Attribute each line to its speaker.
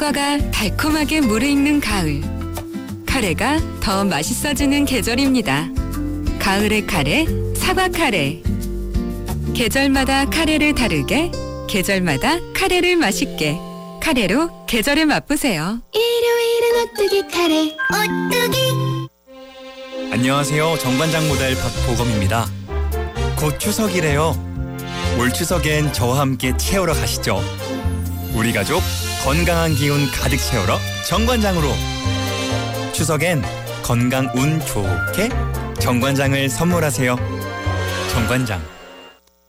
Speaker 1: 사과가 달콤하게 무르익는 가을. 카레가 더 맛있어지는 계절입니다. 가을의 카레, 사과 카레. 계절마다 카레를 다르게, 계절마다 카레를 맛있게. 카레로 계절을 맛보세요.
Speaker 2: 일요일은 오뚜기 카레, 오뚜기.
Speaker 3: 안녕하세요. 정관장 모델 박보검입니다. 곧 추석이래요. 올 추석엔 저와 함께 채우러 가시죠. 우리 가족 건강한 기운 가득 채우러 정관장으로. 추석엔 건강 운 좋게 정관장을 선물하세요. 정관장.